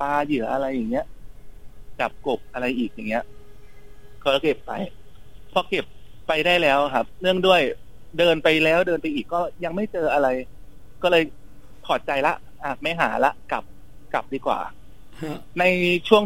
ลาเหยื่ออะไรอย่างเงี้ยจับกบอะไรอีกอย่างเงี้ยก็เก็บไปพอเก็บไปได้แล้วครับเนื่องด้วยเดินไปแล้วเดินไปอีกก็ยังไม่เจออะไรก็เลยถอดใจละไม่หาละกลับดีกว่าในช่วง